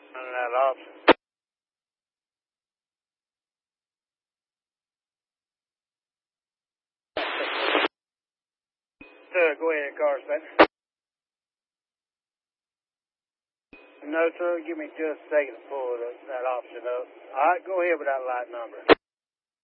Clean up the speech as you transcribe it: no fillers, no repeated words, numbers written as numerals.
On that option. Sir, go ahead, car inspector. No, sir, give me just a second to pull that option up. All right, go ahead with that light number.